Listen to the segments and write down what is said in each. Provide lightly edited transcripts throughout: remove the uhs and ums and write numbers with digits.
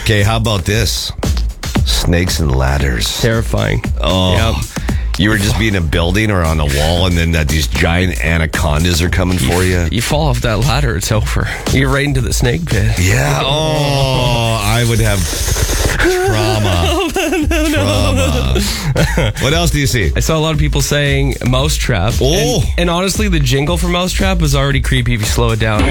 Okay, how about this? Snakes and ladders. Terrifying. Oh. Yep. You were just being a building or on a wall, and then these giant anacondas are coming for you. You fall off that ladder, it's over. You're right into the snake pit. Yeah. Oh, I would have trauma. Trauma. What else do you see? I saw a lot of people saying Mousetrap. Oh. And honestly, the jingle for Mousetrap was already creepy if you slow it down.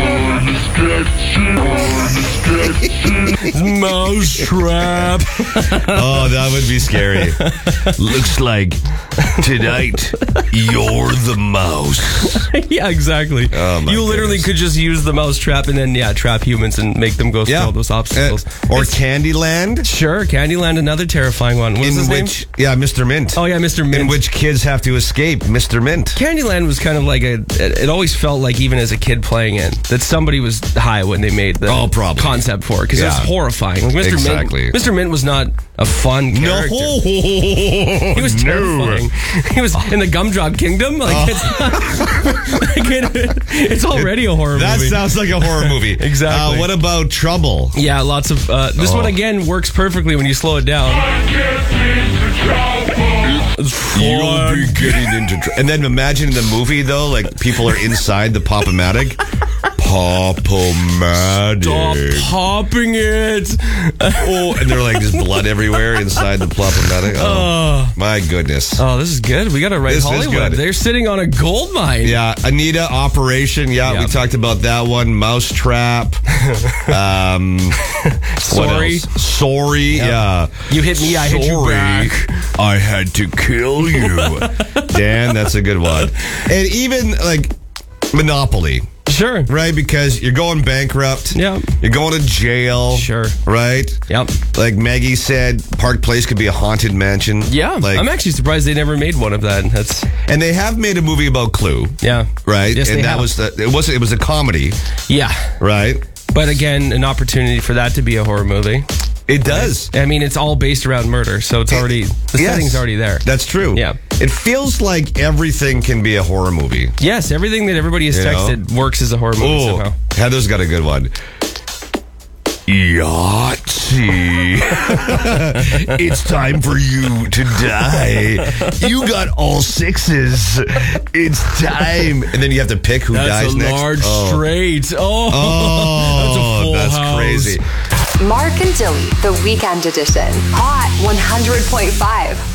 Mousetrap. Oh, that would be scary. Looks like tonight you're the mouse. Yeah, exactly. Oh, my you literally goodness. could just use the mousetrap and then, trap humans and make them go through all those obstacles. Or Candyland. Sure, Candyland, another terrifying one. What was his name? Yeah, Mr. Mint. Oh, yeah, Mr. Mint. In which kids have to escape Mr. Mint. Candyland was kind of like it always felt like, even as a kid playing it, that somebody was high when they made the concept for it, because it was horrifying. Like Mr. Mint was not a fun character. No. He was terrifying. He was in the Gumdrop Kingdom. Like, it's already a horror movie. That sounds like a horror movie. Exactly. What about Trouble? Yeah, lots of... this one, again, works perfectly when you slow it down. You'll be getting into trouble. And then imagine in the movie, though, like people are inside the Pop-O-Matic. Pop-O-Matic. Stop popping it. Oh, and they're like, there's blood everywhere inside the Pop-O-Matic. Oh, my goodness. Oh, this is good. We got to write Hollywood. They're sitting on a gold mine. Yeah, Anita, Operation. Yeah, we talked about that one. Mousetrap. Sorry. Sorry. Yeah. You hit me, I hit you back. I had to kill you. Dan, that's a good one. And even like Monopoly. Sure. Right, because you're going bankrupt. Yeah. You're going to jail. Sure. Right? Yep. Like Maggie said, Park Place could be a haunted mansion. Yeah. Like, I'm actually surprised they never made one of that. And they have made a movie about Clue. Yeah. Right? Yes, and that was it was a comedy. Yeah. Right? But again, an opportunity for that to be a horror movie. It does. I mean, it's all based around murder, so it's already the setting's already there. That's true. Yeah. It feels like everything can be a horror movie. Yes, everything that everybody has texted works as a horror movie somehow. Heather's got a good one. Yahtzee. It's time for you to die. You got all sixes. It's time. And then you have to pick who dies next. That's a large straight. Oh, that's a full house. Crazy. Mark and Dilly, the weekend edition. Hot 100.5.